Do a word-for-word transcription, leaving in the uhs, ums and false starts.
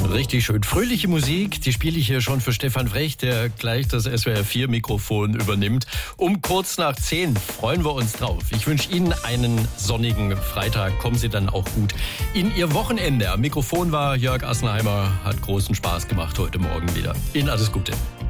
Richtig schön. Fröhliche Musik, die spiele ich hier schon für Stefan Brecht, der gleich das S W R vier Mikrofon übernimmt. Um kurz nach zehn freuen wir uns drauf. Ich wünsche Ihnen einen sonnigen Freitag. Kommen Sie dann auch gut in Ihr Wochenende. Am Mikrofon war Jörg Assenheimer. Hat großen Spaß gemacht heute Morgen wieder. Ihnen alles Gute.